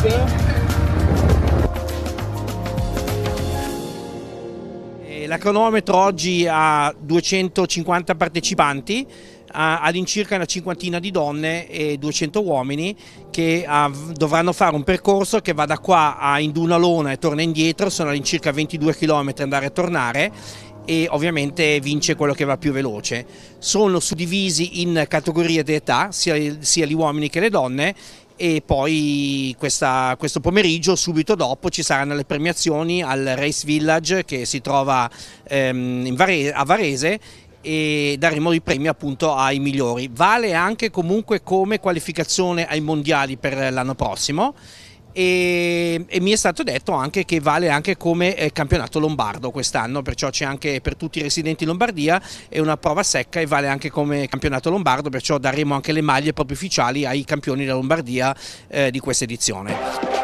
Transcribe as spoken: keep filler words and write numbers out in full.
La cronometro oggi ha duecentocinquanta partecipanti, ha all'incirca una cinquantina di donne e duecento uomini che uh, dovranno fare un percorso che va da qua a Indunalona e torna indietro, sono all'incirca ventidue chilometri andare e tornare, e ovviamente vince quello che va più veloce. Sono suddivisi in categorie di età, sia, sia gli uomini che le donne, e poi questa, questo pomeriggio, subito dopo, ci saranno le premiazioni al Race Village che si trova ehm, in Varese, a Varese, e daremo i premi appunto ai migliori. Vale anche comunque come qualificazione ai mondiali per l'anno prossimo. E, e mi è stato detto anche che vale anche come eh, campionato lombardo quest'anno, perciò c'è anche per tutti i residenti in Lombardia, è una prova secca e vale anche come campionato lombardo, perciò daremo anche le maglie proprio ufficiali ai campioni della Lombardia eh, di questa edizione.